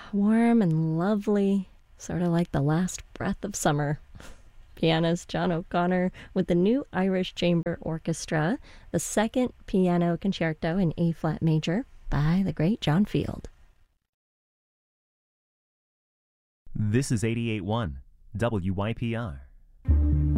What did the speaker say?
Warm and lovely, sort of like the last breath of summer. Pianist John O'Connor with the New Irish Chamber Orchestra, the second piano concerto in A-flat major by the great John Field. This is 88.1 WYPR.